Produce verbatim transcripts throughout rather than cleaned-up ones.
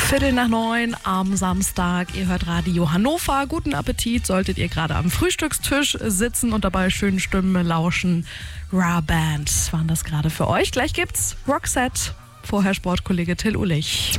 Viertel nach neun am Samstag. Ihr hört Radio Hannover. Guten Appetit, solltet ihr gerade am Frühstückstisch sitzen und dabei schönen Stimmen lauschen. Ra Band waren das gerade für euch. Gleich gibt's Roxette. Vorher Sportkollege Till Ulich.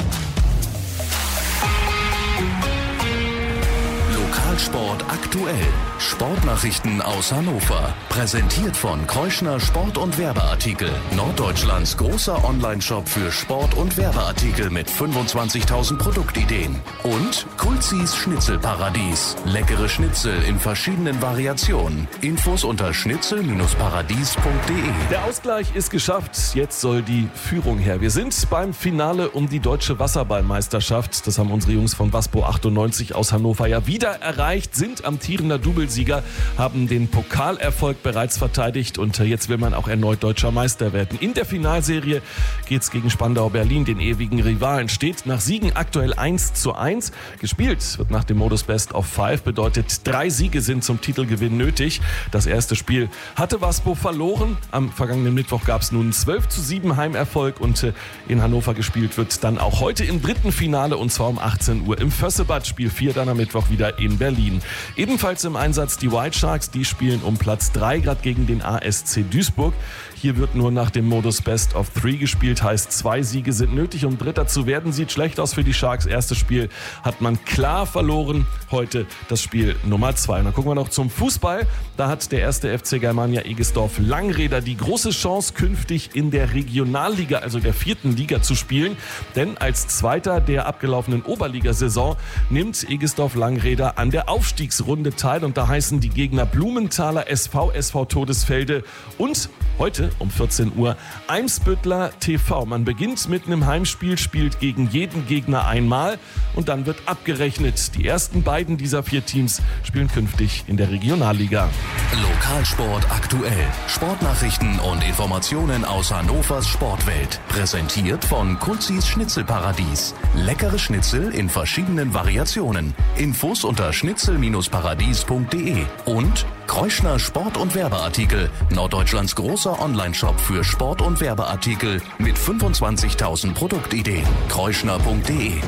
Lokalsport aktuell. Sportnachrichten aus Hannover. Präsentiert von Kreuschner Sport- und Werbeartikel. Norddeutschlands großer Online-Shop für Sport- und Werbeartikel mit fünfundzwanzigtausend Produktideen. Und Kulzis Schnitzelparadies. Leckere Schnitzel in verschiedenen Variationen. Infos unter schnitzel paradies punkt de. Der Ausgleich ist geschafft. Jetzt soll die Führung her. Wir sind beim Finale um die deutsche Wasserballmeisterschaft. Das haben unsere Jungs von Waspo achtundneunzig aus Hannover ja wieder erreicht, sind amtierender Doublesieger, haben den Pokalerfolg bereits verteidigt und jetzt will man auch erneut deutscher Meister werden. In der Finalserie geht's gegen Spandau Berlin, den ewigen Rivalen. Steht nach Siegen aktuell eins zu eins. Gespielt wird nach dem Modus Best of Five, bedeutet drei Siege sind zum Titelgewinn nötig. Das erste Spiel hatte Waspo verloren. Am vergangenen Mittwoch gab es nun zwölf zu sieben Heimerfolg und in Hannover gespielt wird dann auch heute im dritten Finale und zwar um achtzehn Uhr im Vössebad. Spiel vier dann am Mittwoch wieder in Berlin. Ebenfalls im Einsatz die White Sharks, die spielen um Platz drei gerade gegen den A S C Duisburg. Hier wird nur nach dem Modus Best of Three gespielt, heißt zwei Siege sind nötig, um Dritter zu werden. Sieht schlecht aus für die Sharks. Erstes Spiel hat man klar verloren. Heute das Spiel Nummer zwei. Und dann gucken wir noch zum Fußball. Da hat der erste F C Germania Egesdorf Langreder die große Chance, künftig in der Regionalliga, also der vierten Liga, zu spielen. Denn als Zweiter der abgelaufenen Oberligasaison nimmt Egesdorf Langreder an der Aufstiegsrunde teil. Und da heißen die Gegner Blumenthaler S V, S V Todesfelde und heute um vierzehn Uhr Eimsbüttler T V. Man beginnt mit einem Heimspiel, spielt gegen jeden Gegner einmal und dann wird abgerechnet. Die ersten beiden dieser vier Teams spielen künftig in der Regionalliga. Lokalsport aktuell. Sportnachrichten und Informationen aus Hannovers Sportwelt. Präsentiert von Kulzis Schnitzelparadies. Leckere Schnitzel in verschiedenen Variationen. Infos unter schnitzel paradies punkt de. Und Kreuschner Sport- und Werbeartikel. Norddeutschlands großer Online-Shop für Sport- und Werbeartikel mit fünfundzwanzigtausend Produktideen. kreuschner punkt de.